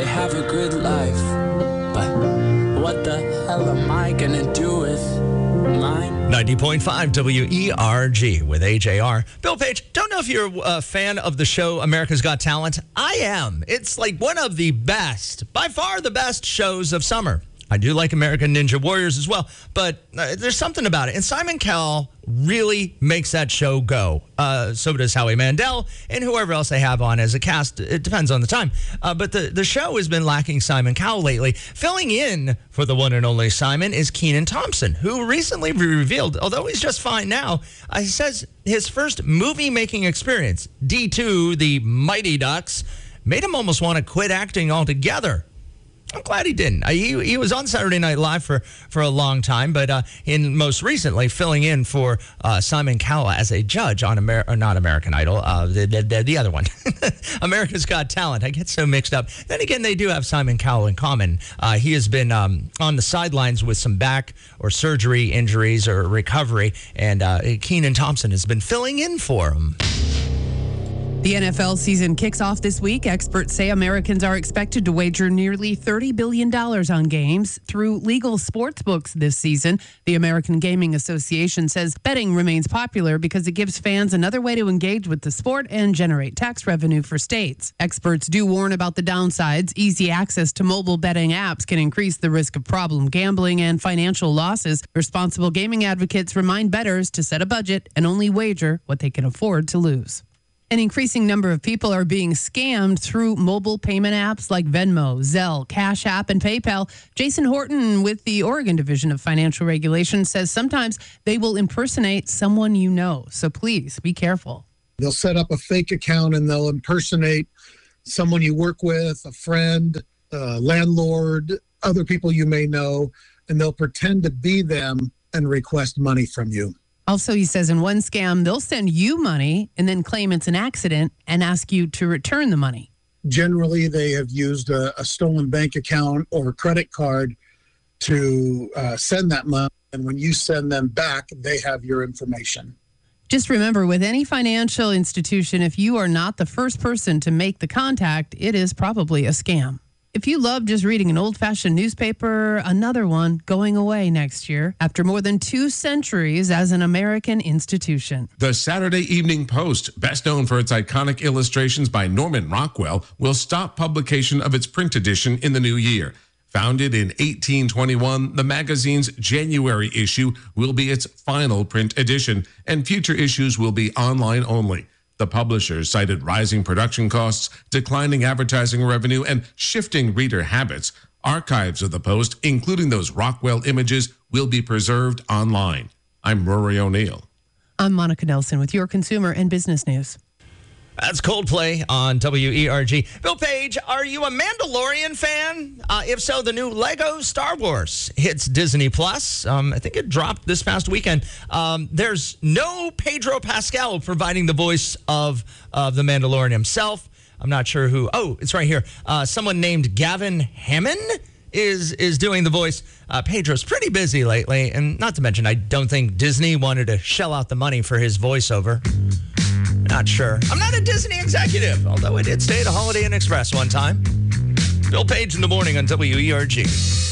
have a good life. But what the hell am I gonna do with mine? 90.5 WERG with AJR. Bill Page, don't know if you're a fan of the show America's Got Talent. I am. It's like one of the best, by far the best shows of summer. I do like American Ninja Warriors as well, but there's something about it. And Simon Cowell really makes that show go. So does Howie Mandel and whoever else they have on as a cast. It depends on the time. But the show has been lacking Simon Cowell lately. Filling in for the one and only Simon is Kenan Thompson, who recently revealed, although he's just fine now, he says his first movie-making experience, D2, the Mighty Ducks, made him almost want to quit acting altogether. I'm glad he didn't. He was on Saturday Night Live for a long time, but in most recently filling in for Simon Cowell as a judge on not American Idol, the other one, America's Got Talent. I get so mixed up. Then again, they do have Simon Cowell in common. He has been on the sidelines with some back or surgery injuries or recovery, and Kenan Thompson has been filling in for him. The NFL season kicks off this week. Experts say Americans are expected to wager nearly $30 billion on games through legal sports books this season. The American Gaming Association says betting remains popular because it gives fans another way to engage with the sport and generate tax revenue for states. Experts do warn about the downsides. Easy access to mobile betting apps can increase the risk of problem gambling and financial losses. Responsible gaming advocates remind bettors to set a budget and only wager what they can afford to lose. An increasing number of people are being scammed through mobile payment apps like Venmo, Zelle, Cash App, and PayPal. Jason Horton with the Oregon Division of Financial Regulation says sometimes they will impersonate someone you know. So please be careful. They'll set up a fake account and they'll impersonate someone you work with, a friend, a landlord, other people you may know, and they'll pretend to be them and request money from you. Also, he says in one scam, they'll send you money and then claim it's an accident and ask you to return the money. Generally, they have used a stolen bank account or a credit card to send that money. And when you send them back, they have your information. Just remember, with any financial institution, if you are not the first person to make the contact, it is probably a scam. If you love just reading an old-fashioned newspaper, another one going away next year after more than 2 centuries as an American institution. The Saturday Evening Post, best known for its iconic illustrations by Norman Rockwell, will stop publication of its print edition in the new year. Founded in 1821, the magazine's January issue will be its final print edition, and future issues will be online only. The publishers cited rising production costs, declining advertising revenue, and shifting reader habits. Archives of the Post, including those Rockwell images, will be preserved online. I'm Rory O'Neill. I'm Monica Nelson with your consumer and business news. That's Coldplay on WERG. Bill Page, are you a Mandalorian fan? If so, the new Lego Star Wars hits Disney Plus. I think it dropped this past weekend. There's no Pedro Pascal providing the voice of the Mandalorian himself. I'm not sure who. Oh, it's right here. Someone named Gavin Hammond is doing the voice. Pedro's pretty busy lately, and not to mention, I don't think Disney wanted to shell out the money for his voiceover. Not sure. I'm not a Disney executive, although I did stay at a Holiday Inn Express one time. Bill Page in the morning on WERG.